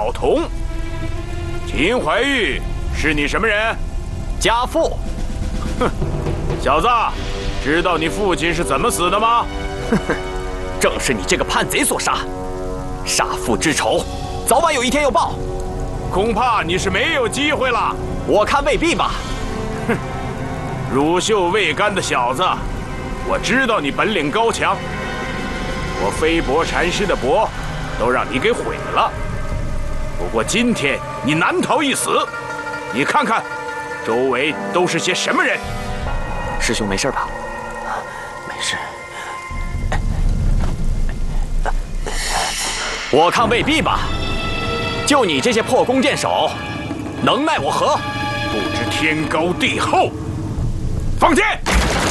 小童。秦怀玉是你什么人？ 家父。 哼，小子，知道你父亲是怎么死的吗？ 哼哼，正是你这个叛贼所杀。杀父之仇，早晚有一天要报。 恐怕你是没有机会了。 我看未必吧。 哼，乳臭未干的小子，我知道你本领高强。我飞薄禅师的帛都让你给毁了。不过今天你难逃一死。你看看，周围都是些什么人？ 师兄没事吧？没事。我看未必吧。就你这些破弓箭手，能奈我何？ 不知天高地厚。放箭！